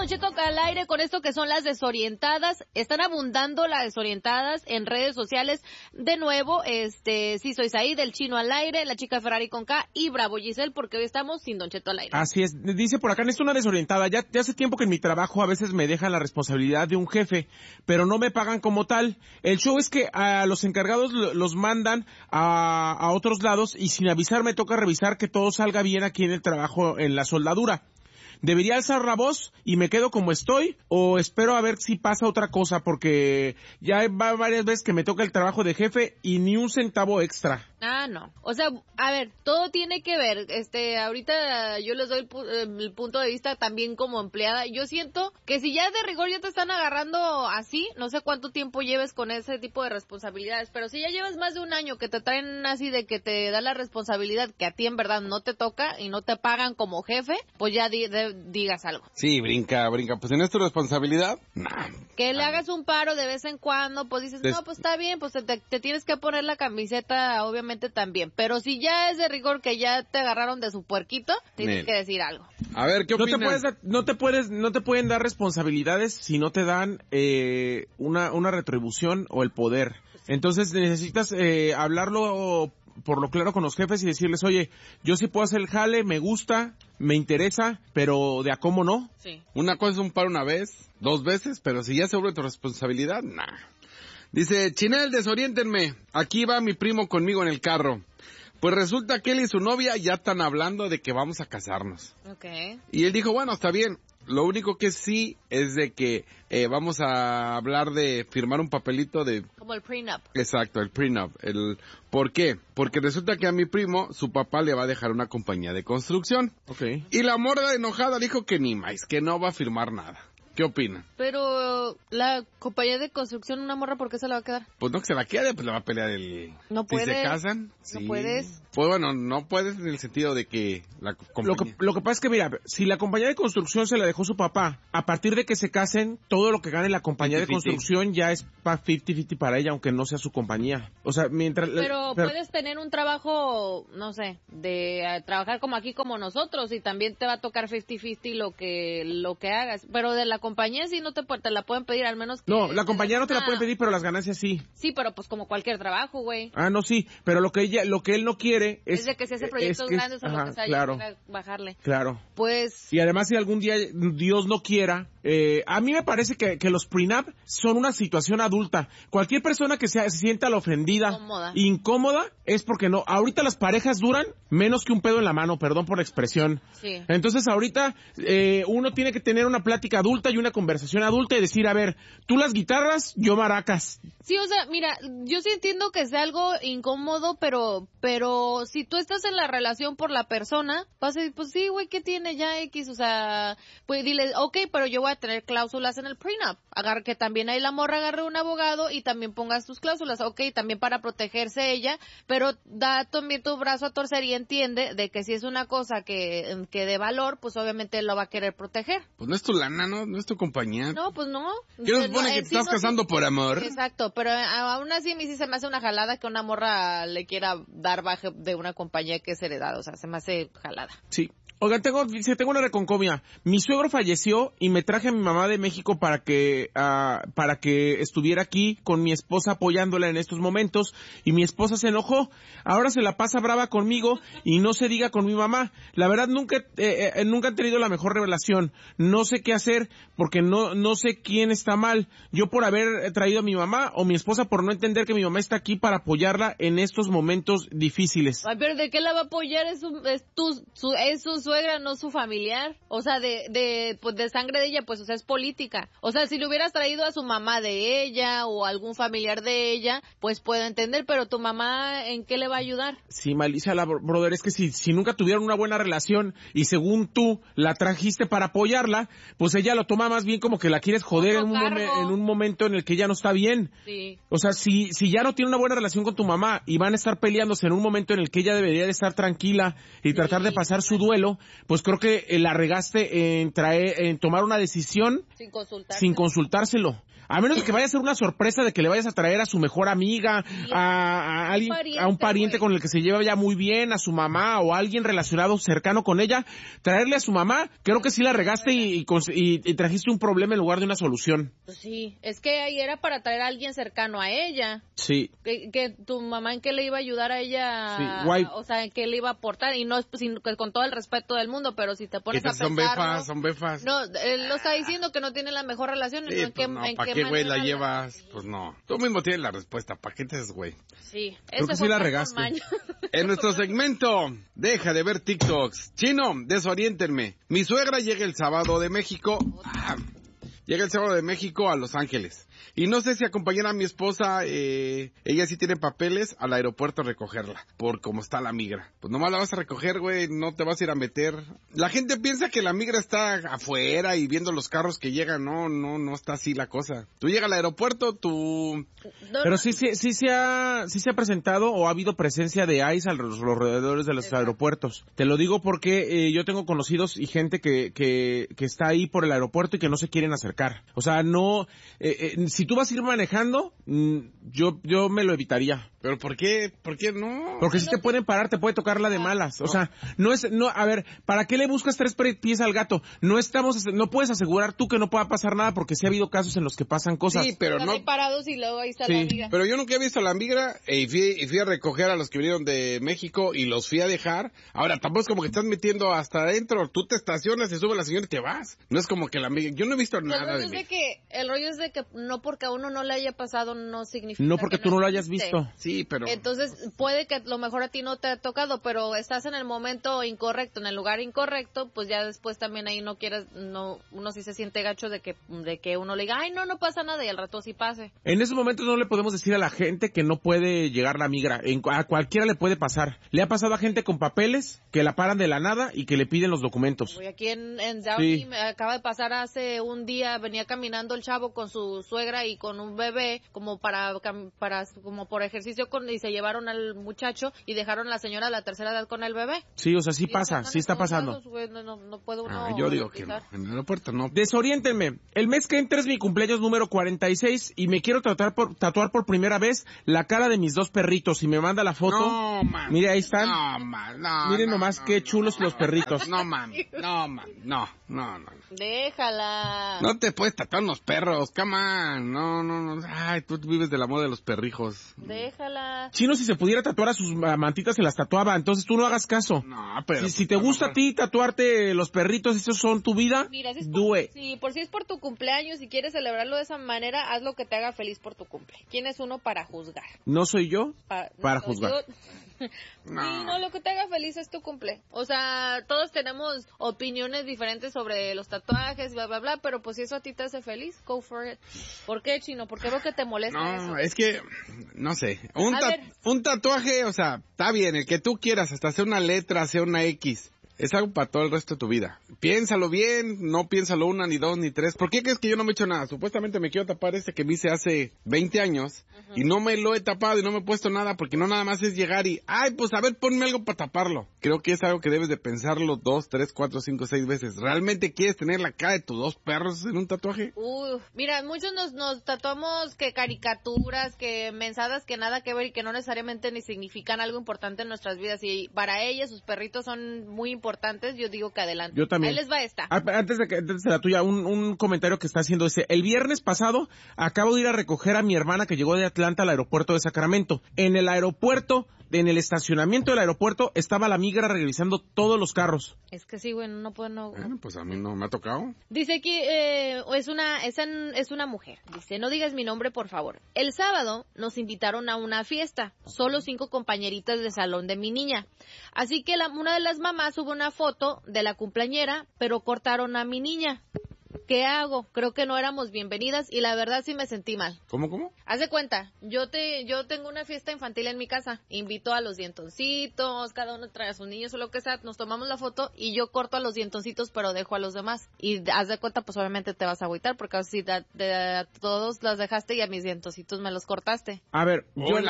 Don Cheto al aire con esto que son las desorientadas. Están abundando las desorientadas en redes sociales. De nuevo, sí soy Said, el Chino al aire, la chica Ferrari con K y Bravo Giselle, porque hoy estamos sin Don Cheto al aire. Así es, dice por acá, necesito una desorientada. Ya hace tiempo que en mi trabajo a veces me dejan la responsabilidad de un jefe, pero no me pagan como tal. El show es que a los encargados los mandan a otros lados y sin avisar me toca revisar que todo salga bien aquí en el trabajo, en la soldadura. ¿Debería alzar la voz y me quedo como estoy o espero a ver si pasa otra cosa? Porque ya va varias veces que me toca el trabajo de jefe y ni un centavo extra. Ah, no. O sea, a ver, todo tiene que ver. Ahorita yo les doy el punto de vista también como empleada. Yo siento que si ya de rigor ya te están agarrando así, no sé cuánto tiempo lleves con ese tipo de responsabilidades, pero si ya llevas más de un año que te traen así de que te da la responsabilidad que a ti en verdad no te toca y no te pagan como jefe, pues ya digas algo. Sí, brinca. Pues en tu responsabilidad, nah. Que le hagas un paro de vez en cuando, pues dices, no, pues está bien, pues te tienes que poner la camiseta, obviamente también. Pero si ya es de rigor que ya te agarraron de su puerquito, tienes que decir algo. A ver, ¿qué opinas? No te pueden dar responsabilidades si no te dan una retribución o el poder. Entonces necesitas hablarlo por lo claro con los jefes y decirles, oye, yo sí puedo hacer el jale, me gusta, me interesa, pero de a cómo no. Sí. Una cosa es un paro una vez, 2 veces, pero si ya se vuelve tu responsabilidad, nah. Dice, Chinel, desoriéntenme, aquí va mi primo conmigo en el carro. Pues resulta que él y su novia ya están hablando de que vamos a casarnos. Okay. Y él dijo, bueno, está bien. Lo único que sí es de que vamos a hablar de firmar un papelito de... Como el prenup. Exacto, el prenup. ¿Por qué? Porque resulta que a mi primo, su papá le va a dejar una compañía de construcción. Okay. Y la morra enojada dijo que ni más, que no va a firmar nada. ¿Qué opina? Pero la compañía de construcción, una morra, ¿por qué se la va a quedar? Pues no que se la quede, pues le va a pelear el... No puedes. Si se casan. No sí. puedes. Pues bueno, no puedes en el sentido de que la compañía... Lo que pasa es que, mira, si la compañía de construcción se la dejó su papá, a partir de que se casen, todo lo que gane la compañía 50-50. de construcción ya es 50-50 para ella, aunque no sea su compañía. O sea, mientras... Pero puedes tener un trabajo, no sé, de trabajar como aquí como nosotros y también te va a tocar 50-50 lo que hagas. Pero de la compañía sí no te la pueden pedir, al menos que... No, la compañía no te la pueden pedir, pero las ganancias sí. Sí, pero pues como cualquier trabajo, güey. Ah, no, sí, pero lo que él no quiere es de que se hace proyectos grandes o lo que sea, claro, ya bajarle. Claro. Pues... Y además, si algún día Dios no quiera, a mí me parece que los prenup son una situación adulta. Cualquier persona que se sienta la ofendida, incómoda, es porque no. Ahorita las parejas duran menos que un pedo en la mano, perdón por la expresión. Sí. Entonces ahorita uno tiene que tener una plática adulta y una conversación adulta y decir, a ver, tú las guitarras, yo maracas. Sí, o sea, mira, yo sí entiendo que sea algo incómodo, pero si tú estás en la relación por la persona, vas a decir, pues sí, güey, ¿qué tiene ya X? O sea, pues dile, ok, pero yo voy a tener cláusulas en el prenup. Que también ahí la morra agarre un abogado y también pongas tus cláusulas, ok, también para protegerse ella, pero da también tu brazo a torcer y entiende de que si es una cosa que de valor, pues obviamente él lo va a querer proteger. Pues no es tu lana, ¿no? No es tu compañía. No, pues no. ¿Qué nos supone que te estás casando por amor? Exacto, pero aún así a mí sí se me hace una jalada que una morra le quiera dar baje de una compañía que es heredada, o sea, se me hace jalada. Sí. Oigan, tengo una reconcomia. Mi suegro falleció y me traje a mi mamá de México para que estuviera aquí con mi esposa apoyándola en estos momentos y mi esposa se enojó. Ahora se la pasa brava conmigo y no se diga con mi mamá. La verdad nunca han tenido la mejor relación. No sé qué hacer porque no sé quién está mal. Yo por haber traído a mi mamá o mi esposa por no entender que mi mamá está aquí para apoyarla en estos momentos difíciles. Ay, pero ¿de qué la va a apoyar? Es su suegra, no su familiar. O sea, de sangre de ella, pues, o sea, es política. O sea, si le hubieras traído a su mamá de ella o algún familiar de ella, pues puedo entender, pero tu mamá, ¿en qué le va a ayudar? Sí, malicia, brother, es que si nunca tuvieron una buena relación y según tú la trajiste para apoyarla, pues ella lo toma más bien como que la quieres joder en un momento en el que ella no está bien. Sí. O sea, si ya no tiene una buena relación con tu mamá y van a estar peleándose en un momento en el que ella debería de estar tranquila y tratar de pasar su duelo, pues creo que la regaste en tomar una decisión sin consultárselo. A menos de que vaya a ser una sorpresa de que le vayas a traer a su mejor amiga, a alguien, a un pariente con el que se lleva ya muy bien, a su mamá o a alguien relacionado cercano con ella, traerle a su mamá, creo que sí la regaste y trajiste un problema en lugar de una solución. Pues sí, es que ahí era para traer a alguien cercano a ella. Sí. Que tu mamá en qué le iba a ayudar a ella, sí, guay. O sea, en qué le iba a aportar, y no con todo el respeto del mundo, pero si te pones a pensar... Son befas. No, él lo está diciendo que no tiene la mejor relación. Sí, pues no, ¿para qué, güey, la llevas? Pues no. Tú mismo tienes la respuesta, ¿para qué te haces, güey? Sí, creo que sí la regaste. En nuestro segmento, deja de ver TikToks. Chino, desoriéntenme. Mi suegra llega el sábado de México. Llega el sábado de México a Los Ángeles. Y no sé si acompañar a mi esposa, ella sí tiene papeles, al aeropuerto a recogerla, por cómo está la migra. Pues nomás la vas a recoger, güey, no te vas a ir a meter. La gente piensa que la migra está afuera y viendo los carros que llegan. No está así la cosa. Tú llegas al aeropuerto, Pero sí se ha presentado o ha habido presencia de ICE a los alrededores de los aeropuertos. Te lo digo porque yo tengo conocidos y gente que está ahí por el aeropuerto y que no se quieren acercar. O sea, no... si tú vas a ir manejando, yo me lo evitaría. ¿Pero por qué? ¿Por qué no? Porque si te pueden parar, te puede tocar la de malas. O sea, a ver, ¿para qué le buscas 3 pies al gato? No puedes asegurar tú que no pueda pasar nada porque sí ha habido casos en los que pasan cosas. Sí, pero no. Parados y luego ahí está la migra. Pero yo nunca he visto la migra y fui a recoger a los que vinieron de México y los fui a dejar. Ahora, tampoco es como que estás metiendo hasta adentro. Tú te estacionas, se sube la señora y te vas. No es como que la migra. Yo no he visto nada de mí. El rollo es de que no porque a uno no le haya pasado no significa no porque que tú no lo hayas visto. Sí, pero... Entonces, puede que lo mejor a ti no te ha tocado, pero estás en el momento incorrecto, en el lugar incorrecto, pues ya después también ahí uno sí se siente gacho de que uno le diga, ay, no pasa nada, y al rato sí pase. En esos momentos no le podemos decir a la gente que no puede llegar la migra. A cualquiera le puede pasar. Le ha pasado a gente con papeles que la paran de la nada y que le piden los documentos. Aquí en Downey me acaba de pasar hace un día, venía caminando el chavo con su suegra y con un bebé como como por ejercicio y se llevaron al muchacho y dejaron a la señora de la tercera edad con el bebé. Sí, o sea, sí pasa, sí está pasando. No puedo uno yo digo que no, en el aeropuerto no. Desoriéntenme. El mes que entra es mi cumpleaños número 46 y me quiero tatuar por primera vez la cara de mis 2 perritos. Y me manda la foto. No, man. Mire, ahí están. No, man. No, miren nomás qué chulos los perritos. No, man. No. Déjala. No te puedes tatuar unos perros, come on. No. Ay, tú vives de la moda de los perrijos. Déjala. Chino, si se pudiera tatuar a sus mantitas se las tatuaba, entonces tú no hagas caso. No, pero... Si te gusta a ti tatuarte los perritos, esos son tu vida, mira, si es por tu cumpleaños y quieres celebrarlo de esa manera, haz lo que te haga feliz por tu cumple. ¿Quién es uno para juzgar? No soy yo para juzgar. No, lo que te haga feliz es tu cumple. O sea, todos tenemos opiniones diferentes sobre los tatuajes, bla, bla, bla, pero pues si eso a ti te hace feliz, go for it. ¿Por qué, Chino? ¿Por qué veo que te molesta eso? No, es que, no sé, un tatuaje, o sea, está bien, el que tú quieras, hasta hacer una letra, hacer una X. Es algo para todo el resto de tu vida. Piénsalo bien, no piénsalo 1, ni 2, ni 3. ¿Por qué crees que yo no me he hecho nada? Supuestamente me quiero tapar que me hice hace 20 años y no me lo he tapado y no me he puesto nada porque no nada más es llegar y, ay, pues a ver, ponme algo para taparlo. Creo que es algo que debes de pensarlo 2, 3, 4, 5, 6 veces. ¿Realmente quieres tener la cara de tus 2 perros en un tatuaje? Mira, muchos nos tatuamos que caricaturas, que mensadas que nada que ver y que no necesariamente ni significan algo importante en nuestras vidas, y para ellas sus perritos son muy importantes. Yo digo que adelante. Yo también. Ahí les va esta. Antes de la tuya, un comentario que está haciendo el viernes pasado acabo de ir a recoger a mi hermana que llegó de Atlanta al aeropuerto de Sacramento. En el aeropuerto, en el estacionamiento del aeropuerto, estaba la migra revisando todos los carros. Es que sí, güey, no puedo. Bueno, pues a mí no me ha tocado. Dice aquí, es una mujer. Dice, no digas mi nombre, por favor. El sábado nos invitaron a una fiesta. Solo 5 compañeritas de salón de mi niña. Así que una de las mamás subió una foto de la cumpleañera, pero cortaron a mi niña. ¿Qué hago? Creo que no éramos bienvenidas y la verdad sí me sentí mal. ¿Cómo? Haz de cuenta, yo tengo una fiesta infantil en mi casa, invito a los dientoncitos, cada uno trae a sus niños o lo que sea, nos tomamos la foto y yo corto a los dientoncitos pero dejo a los demás. Y haz de cuenta, pues obviamente te vas a agüitar porque así a todos las dejaste y a mis dientoncitos me los cortaste. A ver,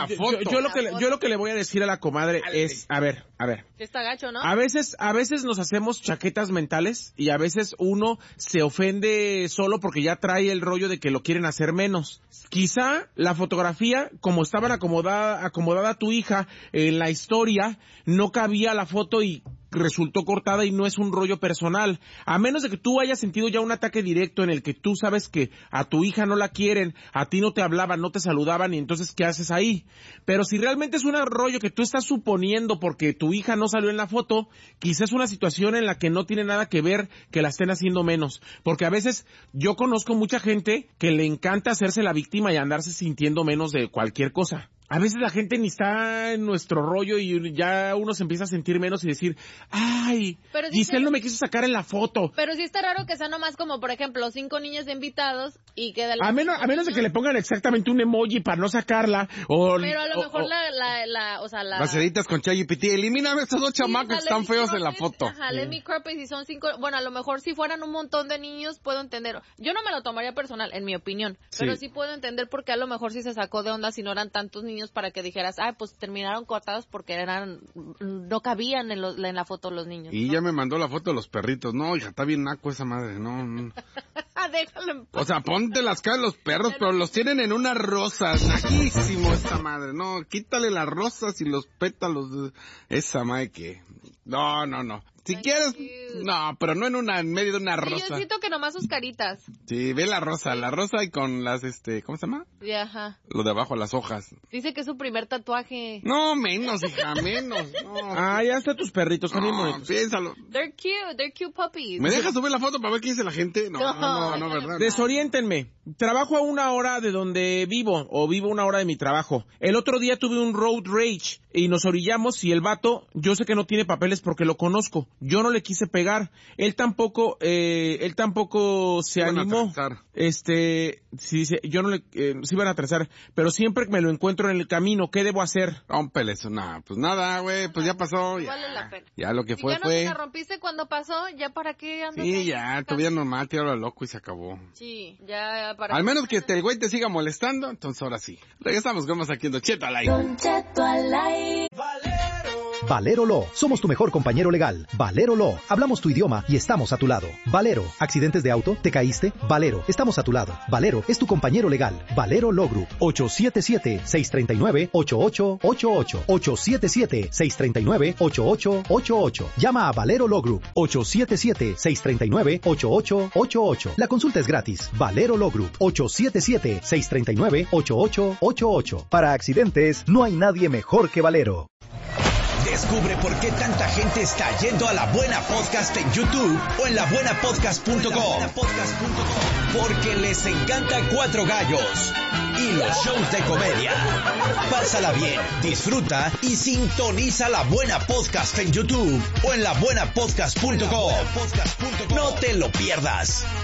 yo lo que le voy a decir a la comadre es, a ver. Está gacho, ¿no? A veces nos hacemos chaquetas mentales y a veces uno se ofende entiende solo porque ya trae el rollo de que lo quieren hacer menos. Quizá la fotografía, como estaban acomodada tu hija en la historia, no cabía la foto y resultó cortada y no es un rollo personal. A menos de que tú hayas sentido ya un ataque directo en el que tú sabes que a tu hija no la quieren, a ti no te hablaban, no te saludaban y entonces ¿qué haces ahí? Pero si realmente es un rollo que tú estás suponiendo porque tu hija no salió en la foto, quizás es una situación en la que no tiene nada que ver que la estén haciendo menos. Porque a veces yo conozco mucha gente que le encanta hacerse la víctima y andarse sintiendo menos de cualquier cosa. A veces la gente ni está en nuestro rollo y ya uno se empieza a sentir menos y decir, ay, Giselle no me quiso sacar en la foto. Pero sí está raro que sea nomás como, por ejemplo, 5 niños invitados y queda... A menos de que le pongan exactamente un emoji para no sacarla, o... Pero a lo mejor las editas con ChatGPT, elimíname estos 2 chamacos que están feos en la foto. Ajá, let me crop it, si son 5... Bueno, a lo mejor si fueran un montón de niños, puedo entender. Yo no me lo tomaría personal, en mi opinión, pero sí puedo entender porque a lo mejor sí se sacó de onda si no eran tantos niños para que dijeras, pues terminaron cortados porque no cabían en la foto los niños. Y ya me mandó la foto de los perritos. No, hija, está bien naco esa madre, no. Déjalo en paz. O sea, ponte las caras de los perros, pero los tienen en una rosa, naquísimo esta madre. No, quítale las rosas y los pétalos. Esa madre que... No. Si quieres, no, pero no en medio de una rosa. Yo siento que nomás sus caritas. Sí, ve la rosa y con las, ¿cómo se llama? Ajá. Lo de abajo, las hojas. Dice que es su primer tatuaje. No, menos, hija, menos. No. Ya están tus perritos, son bien bonitos. Piénsalo. They're cute puppies. ¿Me dejas subir la foto para ver qué dice la gente? No, ¿verdad? Desoriéntenme. Trabajo a 1 hora de donde vivo, o vivo 1 hora de mi trabajo. El otro día tuve un road rage y nos orillamos y el vato, yo sé que no tiene papeles porque lo conozco. Yo no le quise pegar. Él tampoco se animó. Sí, dice, yo no le, sí iban a atrasar, pero siempre me lo encuentro en el camino. ¿Qué debo hacer? Rómpeles, pues nada, güey, pues ya pasó. Ya, vale la pena. Ya lo que fue, ya no te la rompiste cuando pasó, ya para qué andas. Sí, ya, tu vida normal, tíralo a loco y se acabó. Sí, ya para... Al menos que el güey te siga molestando, entonces ahora sí. Regresamos con más aquí en Don Cheto al aire. Don Cheto al aire. Valero Law, somos tu mejor compañero legal. Valero Law, hablamos tu idioma y estamos a tu lado. Valero, accidentes de auto, ¿te caíste? Valero, estamos a tu lado. Valero es tu compañero legal. Valero Law Group, 877-639-8888. 877-639-8888. Llama a Valero Law Group, 877-639-8888. La consulta es gratis. Valero Law Group, 877-639-8888. Para accidentes, no hay nadie mejor que Valero. Descubre por qué tanta gente está yendo a La Buena Podcast en YouTube o en labuenapodcast.com. Porque les encanta Cuatro Gallos y los shows de comedia. Pásala bien, disfruta y sintoniza La Buena Podcast en YouTube o en labuenapodcast.com. No te lo pierdas.